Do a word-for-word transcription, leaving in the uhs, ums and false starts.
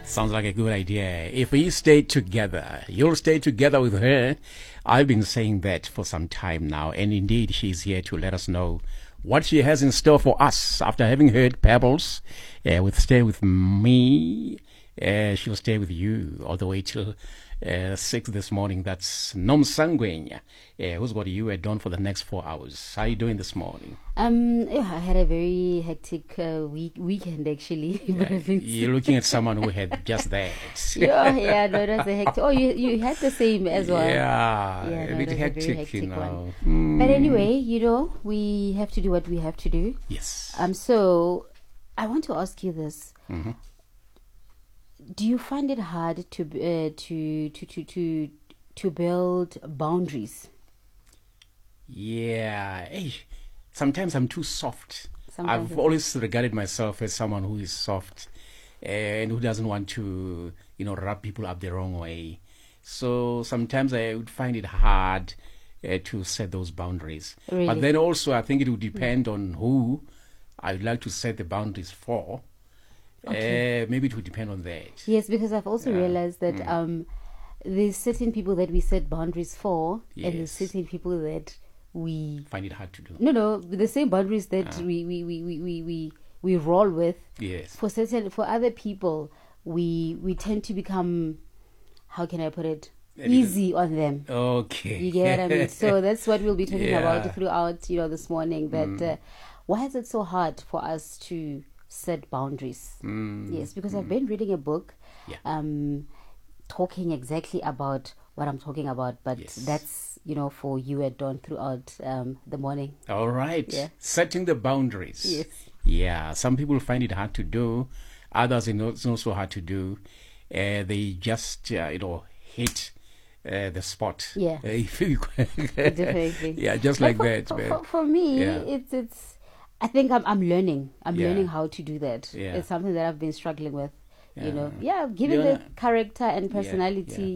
Sounds like a good idea. If we stay together, you'll stay together with her. I've been saying that for some time now, and indeed she's here to let us know what she has in store for us. After having heard Pebbles uh, with Stay With Me, uh, she'll stay with you all the way till uh, six this morning. That's Nomsangwenya, uh, who's got you at dawn for the next four hours. How are you doing this morning? Um, yeah, I had a very hectic uh, week weekend actually. Yeah, you're looking at someone who had just that. yeah, yeah, no, it was a hectic. Oh, you you had the same as well. Yeah, yeah, a no, bit it was a hectic, very hectic you know. one. But anyway, you know, we have to do what we have to do. Yes. Um. So, I want to ask you this. Mm-hmm. Do you find it hard to uh, to to to to to build boundaries? Yeah. Hey, sometimes I'm too soft. Sometimes I've always regarded myself as someone who is soft and who doesn't want to, you know, rub people up the wrong way. So sometimes I would find it hard uh, to set those boundaries. Really? But then also I think it would depend mm. on who I'd like to set the boundaries for. Okay. Uh, maybe it would depend on that. Yes, because I've also yeah. realized that mm. um, there's certain people that we set boundaries for, yes. and there's certain people that we find it hard to do. No, no, the same boundaries that uh. we, we, we, we, we, we, we roll with. Yes. For certain, for other people, we we tend to become, how can I put it, easy on them. Okay. You get what I mean? So that's what we'll be talking yeah. about throughout, you know, this morning. That mm. uh, why is it so hard for us to set boundaries? Mm. Yes, because mm. I've been reading a book, yeah. um, talking exactly about what I'm talking about, but yes. that's, you know, for you at dawn throughout um, the morning. All right. Yeah. Setting the boundaries. Yes. Yeah. Some people find it hard to do. Others, it's not so hard to do. Uh, they just, uh, you know, hit uh, the spot. Yeah. Definitely. Yeah, just but like for, that. For, man. for, for me, yeah. it's it's. I think I'm I'm learning. I'm yeah. learning how to do that. Yeah. It's something that I've been struggling with. Yeah. You know, yeah, given yeah. the character and personality. Yeah. Yeah.